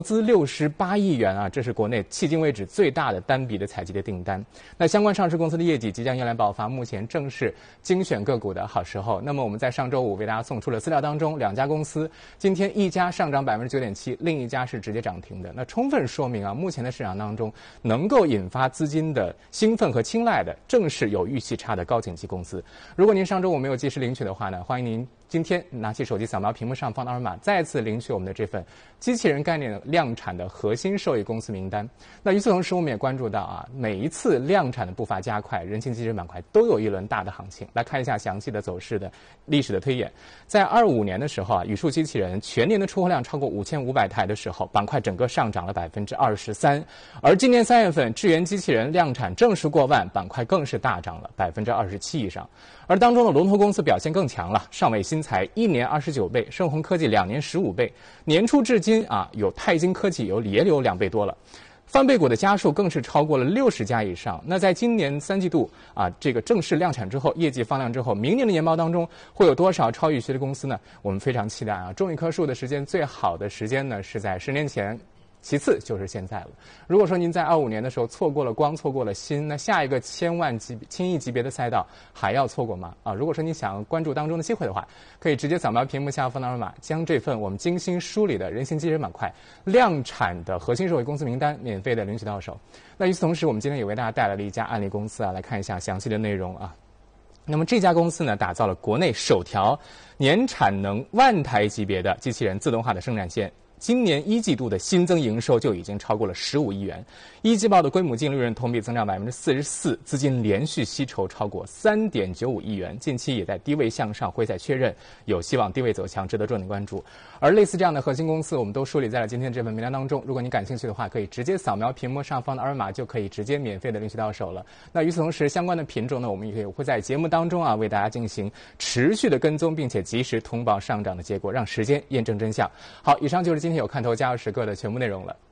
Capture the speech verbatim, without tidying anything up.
资六十八亿元啊，这是国内迄今为止最大的单笔的采集的订单。那相关上市公司的业绩即将迎来爆发，目前正是精选个股的好时候。那么我们在上周五为大家送出了资料当中，两家公司今天一家上涨百分之九点七，另一家是直接涨停的。那充分说明啊，目前的市场当中能够引发资金的兴奋和青睐的，正是有预期差的高景气公司。如果您上周五没有及时领取的话呢，欢迎您今天拿起手机扫描屏幕上方的二维码，再次领取我们的这份机器人概念量产的核心受益公司名单。那与此同时，我们也关注到啊，每一次量产的步伐加快，人形机器人板块都有一轮大的行情。来看一下详细的走势的历史的推演。在二五年的时候啊，语数机器人全年的出货量超过五千五百台的时候，板块整个上涨了百分之二十三。而今年三月份，智源机器人量产正式过万，板块更是大涨了百分之二十七以上。而当中的龙头公司表现更强了，上伟新材一年二十九倍，盛虹科技两年十五倍，年初至今啊，有泰晶科技有也有两倍多了。翻倍股的家数更是超过了六十家以上。那在今年三季度啊，这个正式量产之后，业绩放量之后，明年的年报当中会有多少超预期的公司呢？我们非常期待啊！种一棵树的时间最好的时间呢，是在十年前。其次就是现在了。如果说您在二五年的时候错过了光，错过了锌，那下一个千万级、千亿级别的赛道还要错过吗？啊，如果说你想关注当中的机会的话，可以直接扫描屏幕下方的二维码，将这份我们精心梳理的人形机器人板块量产的核心受益公司名单免费的领取到手。那与此同时，我们今天也为大家带来了一家案例公司啊，来看一下详细的内容啊。那么这家公司呢，打造了国内首条年产能万台级别的机器人自动化的生产线。今年一季度的新增营收就已经超过了十五亿元，一季报的规模净利润同比增长百分之四十四，资金连续吸筹超过三点九五亿元，近期也在低位向上回踩确认，有希望低位走强，值得重点关注。而类似这样的核心公司，我们都梳理在了今天这份名单当中。如果你感兴趣的话，可以直接扫描屏幕上方的二维码，就可以直接免费的领取到手了。那与此同时，相关的品种呢，我们也会在节目当中啊为大家进行持续的跟踪，并且及时通报上涨的结果，让时间验证真相。好，以上就是今天有看头加入时刻的全部内容了。